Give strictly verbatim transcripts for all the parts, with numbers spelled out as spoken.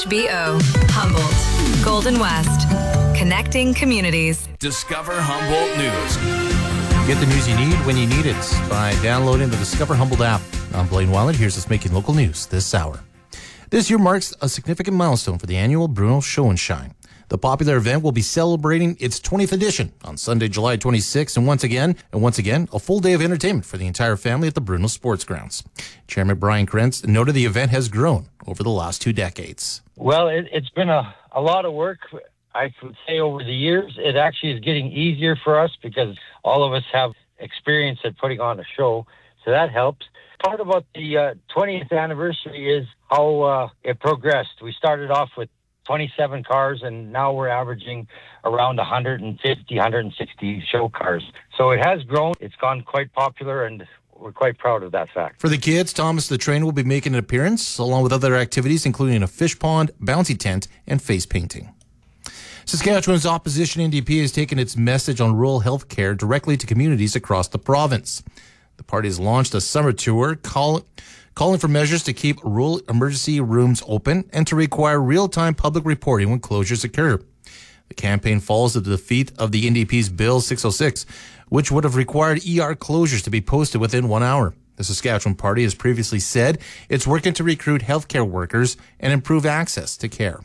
H B O, Humboldt, Golden West, connecting communities. Discover Humboldt News. Get the news you need when you need it by downloading the Discover Humboldt app. I'm Blaine Weiland. Here's what's making local news this hour. This year marks a significant milestone for the annual Bruno Show and Shine. The popular event will be celebrating its twentieth edition on Sunday, July twenty-sixth, and once again, and once again, a full day of entertainment for the entire family at the Bruno Sports Grounds. Chairman Brian Krentz noted the event has grown over the last two decades. Well, it, it's been a, a lot of work. I would say over the years, it actually is getting easier for us because all of us have experience at putting on a show, so that helps. Part about the uh, twentieth anniversary is how uh, it progressed. We started off with twenty-seven cars, and now we're averaging around one hundred fifty, one hundred sixty show cars. So it has grown. It's gone quite popular, and we're quite proud of that fact. For the kids, Thomas the Train will be making an appearance, along with other activities, including a fish pond, bouncy tent, and face painting. Saskatchewan's opposition N D P has taken its message on rural health care directly to communities across the province. The party has launched a summer tour call, calling for measures to keep rural emergency rooms open and to require real-time public reporting when closures occur. The campaign follows the defeat of the N D P's Bill six oh six, which would have required E R closures to be posted within one hour. The Saskatchewan Party has previously said it's working to recruit healthcare workers and improve access to care.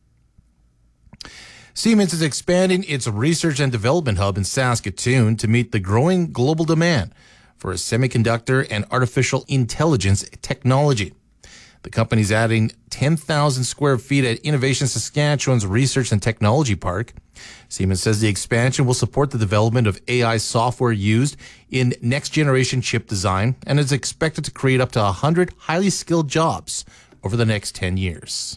Siemens is expanding its research and development hub in Saskatoon to meet the growing global demand for semiconductor and artificial intelligence technology. The company is adding ten thousand square feet at Innovation Saskatchewan's Research and Technology Park. Siemens says the expansion will support the development of A I software used in next-generation chip design and is expected to create up to one hundred highly skilled jobs over the next ten years.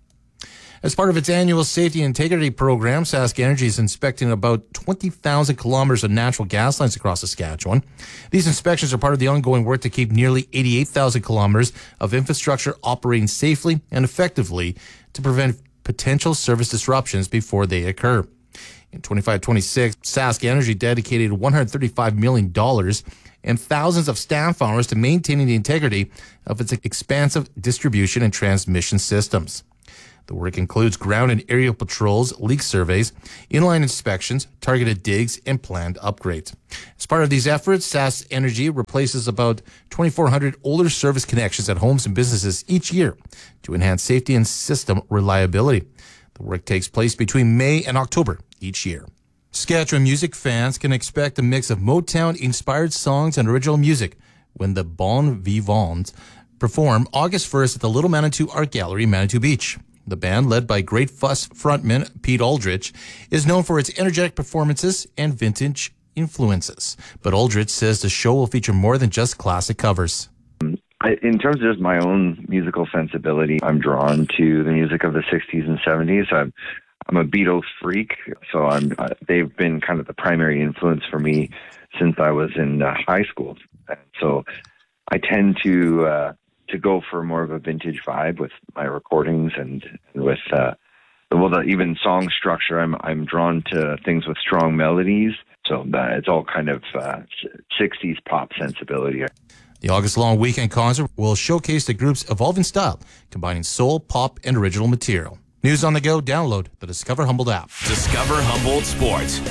As part of its annual safety and integrity program, Sask Energy is inspecting about twenty thousand kilometers of natural gas lines across Saskatchewan. These inspections are part of the ongoing work to keep nearly eighty-eight thousand kilometers of infrastructure operating safely and effectively to prevent potential service disruptions before they occur. In twenty-five twenty-six, Sask Energy dedicated one hundred thirty-five million dollars and thousands of staff hours to maintaining the integrity of its expansive distribution and transmission systems. The work includes ground and aerial patrols, leak surveys, inline inspections, targeted digs, and planned upgrades. As part of these efforts, Sask Energy replaces about twenty-four hundred older service connections at homes and businesses each year to enhance safety and system reliability. The work takes place between May and October each year. Saskatchewan music fans can expect a mix of Motown-inspired songs and original music when the Bon Vivants perform August first at the Little Manitou Art Gallery, Manitou Beach. The band, led by Great Fuss frontman Pete Aldrich, is known for its energetic performances and vintage influences. But Aldrich says the show will feature more than just classic covers. I, in terms of just my own musical sensibility, I'm drawn to the music of the sixties and seventies. I'm, I'm a Beatles freak, so I'm. Uh, they've been kind of the primary influence for me since I was in uh, high school. And so I tend to... Uh, to go for more of a vintage vibe with my recordings and, and with uh, well, the, even song structure. I'm I'm drawn to things with strong melodies, so that it's all kind of uh, sixties pop sensibility. The August-long weekend concert will showcase the group's evolving style, combining soul, pop, and original material. News on the go, download the Discover Humboldt app. Discover Humboldt Sports.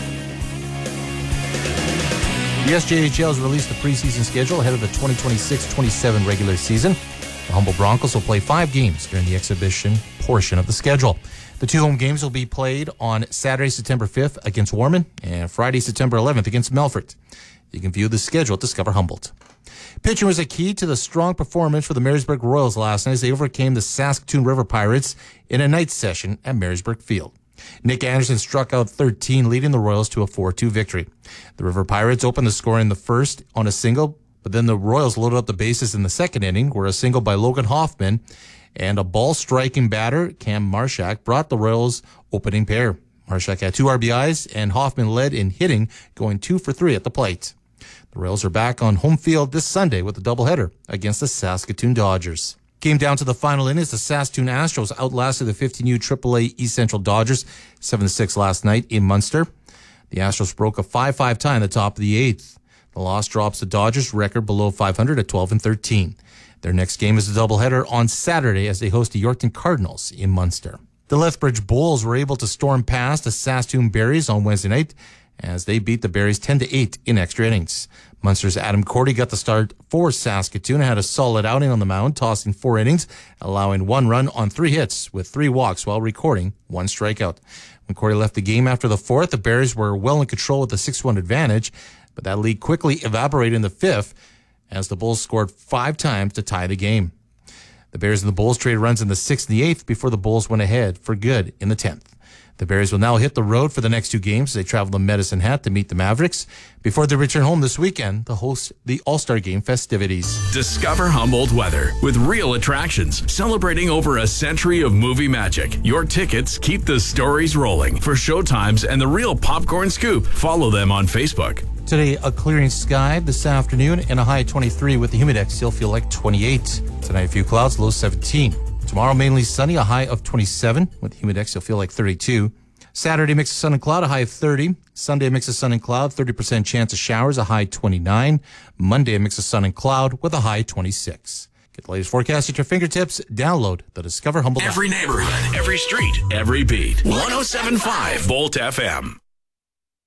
The S J H L has released the preseason schedule ahead of the twenty twenty-six twenty-seven regular season. The Humboldt Broncos will play five games during the exhibition portion of the schedule. The two home games will be played on Saturday, September fifth against Warman and Friday, September eleventh against Melfort. You can view the schedule at Discover Humboldt. Pitching was a key to the strong performance for the Marysburg Royals last night as they overcame the Saskatoon River Pirates in a night session at Marysburg Field. Nick Anderson struck out thirteen, leading the Royals to a four two victory. The River Pirates opened the score in the first on a single, but then the Royals loaded up the bases in the second inning, where a single by Logan Hoffman and a ball-striking batter, Cam Marshak, brought the Royals' opening pair. Marshak had two R B Is, and Hoffman led in hitting, going two for three at the plate. The Royals are back on home field this Sunday with a doubleheader against the Saskatoon Dodgers. Came down to the final innings. The Saskatoon Astros outlasted the fifteen U triple A East Central Dodgers seven to six last night in Munster. The Astros broke a five five tie in the top of the eighth. The loss drops the Dodgers record below five hundred at twelve and thirteen. Their next game is a doubleheader on Saturday as they host the Yorkton Cardinals in Munster. The Lethbridge Bulls were able to storm past the Saskatoon Berries on Wednesday night as they beat the Berries ten to eight in extra innings. Munster's Adam Cordy got the start for Saskatoon and had a solid outing on the mound, tossing four innings, allowing one run on three hits with three walks while recording one strikeout. When Cordy left the game after the fourth, the Berries were well in control with a six one advantage, but that lead quickly evaporated in the fifth as the Bulls scored five times to tie the game. The Bears and the Bulls traded runs in the sixth and the eighth before the Bulls went ahead for good in the tenth. The Bears will now hit the road for the next two games as they travel to Medicine Hat to meet the Mavericks before they return home this weekend to host the All-Star Game festivities. Discover Humboldt weather with real attractions celebrating over a century of movie magic. Your tickets keep the stories rolling. For showtimes and the real popcorn scoop, follow them on Facebook. Today, a clearing sky this afternoon and a high twenty-three with the humidex still feel like twenty-eight. Tonight, a few clouds, low seventeen. Tomorrow, mainly sunny, a high of twenty-seven. With the humidex, you'll feel like thirty-two. Saturday, mix of sun and cloud, a high of thirty. Sunday, mix of sun and cloud, thirty percent chance of showers, a high twenty-nine. Monday, a mix of sun and cloud with a high twenty-six. Get the latest forecast at your fingertips. Download the Discover Humboldt app. Every neighborhood, every street, every beat. one oh seven point five Volt F M.